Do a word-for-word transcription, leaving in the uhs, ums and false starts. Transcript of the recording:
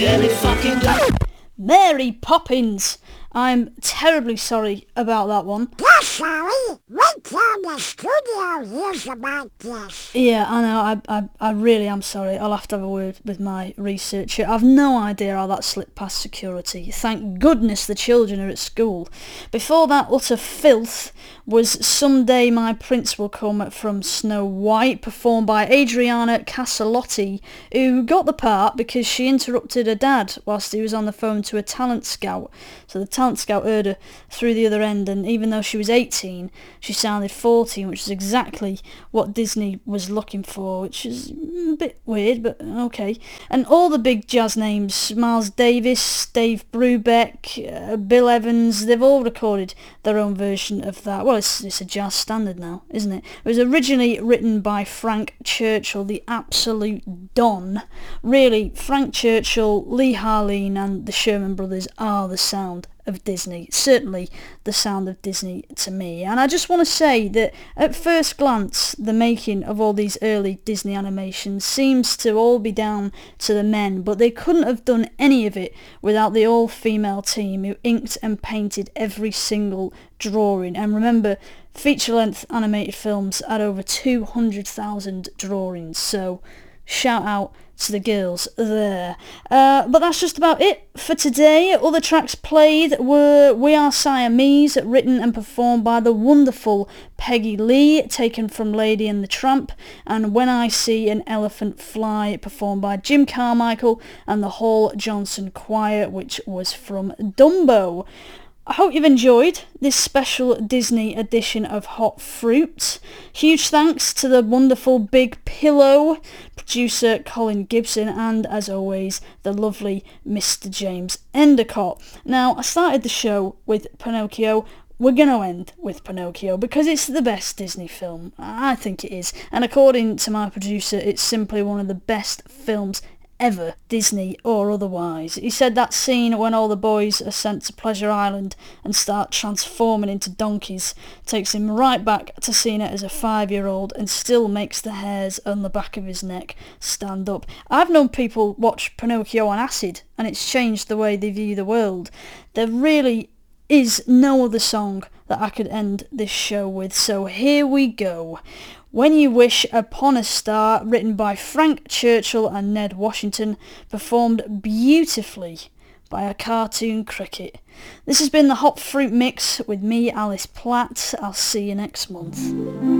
Really fucking good. Mary Poppins! I'm terribly sorry about that one. You're sorry? Wait till the studio hears about this. Yeah, I know, I, I I really am sorry. I'll have to have a word with my researcher. I've no idea how that slipped past security. Thank goodness the children are at school. Before that utter filth was Someday My Prince Will Come from Snow White, performed by Adriana Caselotti, who got the part because she interrupted her dad whilst he was on the phone to a talent scout. So the talent scout heard her through the other end, and even though she was eighteen, she sounded fourteen, which is exactly what Disney was looking for, which is a bit weird, but okay. And all the big jazz names, Miles Davis, Dave Brubeck, uh, Bill Evans, they've all recorded their own version of that. Well, it's, it's a jazz standard now, isn't it? It was originally written by Frank Churchill, the absolute don. Really, Frank Churchill, Lee Harleen and the Sherman Brothers are the sound of Disney, certainly the sound of Disney to me. And I just want to say that at first glance, the making of all these early Disney animations seems to all be down to the men, but they couldn't have done any of it without the all-female team who inked and painted every single drawing. And remember, feature-length animated films had over two hundred thousand drawings, so shout out to the girls there. Uh, but that's just about it for today. Other tracks played were We Are Siamese, written and performed by the wonderful Peggy Lee, taken from Lady and the Tramp, and When I See an Elephant Fly, performed by Jim Carmichael and the Hall Johnson Choir, which was from Dumbo. I hope you've enjoyed this special Disney edition of Hot Fruit. Huge thanks to the wonderful Big Pillow, producer Colin Gibson, and as always, the lovely Mister James Endicott. Now, I started the show with Pinocchio. We're going to end with Pinocchio because it's the best Disney film. I think it is. And according to my producer, it's simply one of the best films ever, Disney or otherwise. He said that scene when all the boys are sent to Pleasure Island and start transforming into donkeys takes him right back to seeing it as a five-year-old and still makes the hairs on the back of his neck stand up. I've known people watch Pinocchio on acid and it's changed the way they view the world. There really is no other song that I could end this show with, so here we go. When You Wish Upon a Star, written by Frank Churchill and Ned Washington, performed beautifully by a cartoon cricket. This has been the Hot Fruit Mix with me, Alice Platt. I'll see you next month.